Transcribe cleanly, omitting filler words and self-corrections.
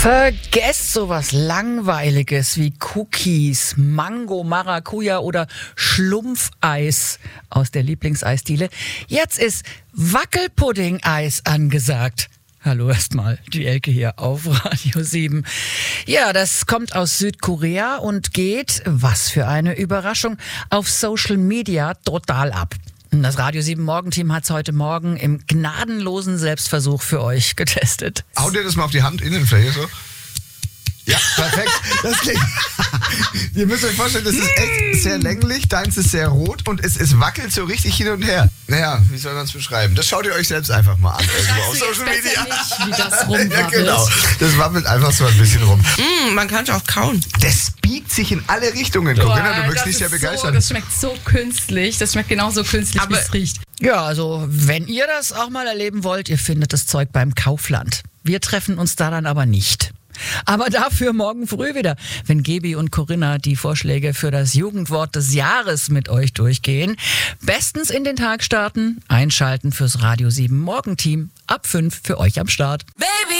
Vergesst sowas Langweiliges wie Cookies, Mango, Maracuja oder Schlumpfeis aus der Lieblingseisdiele. Jetzt ist Wackelpudding-Eis angesagt. Hallo erstmal, die Elke hier auf Radio 7. Ja, das kommt aus Südkorea und geht, was für eine Überraschung, auf Social Media total ab. Das Radio 7 Morgenteam hat es heute Morgen im gnadenlosen Selbstversuch für euch getestet. Hau dir das mal auf die Handinnenfläche so. Ja, perfekt. Das klingt. Ihr müsst euch vorstellen, das ist echt sehr länglich, deins ist sehr rot und es wackelt so richtig hin und her. Naja, wie soll man es beschreiben? Das schaut ihr euch selbst einfach mal an. Irgendwo auf Social Media. Nicht, wie das rumwabbelt. Ja, genau. Das wabbelt einfach so ein bisschen rum. Man kann es auch kauen. Das biegt sich in alle Richtungen. Corinna, du wirkst nicht sehr begeistert. Das schmeckt so künstlich. Das schmeckt genauso künstlich, wie es riecht. Ja, also wenn ihr das auch mal erleben wollt, ihr findet das Zeug beim Kaufland. Wir treffen uns da dann aber nicht. Aber dafür morgen früh wieder, wenn Gebi und Corinna die Vorschläge für das Jugendwort des Jahres mit euch durchgehen. Bestens in den Tag starten, einschalten fürs Radio 7 Morgenteam. Ab 5 für euch am Start.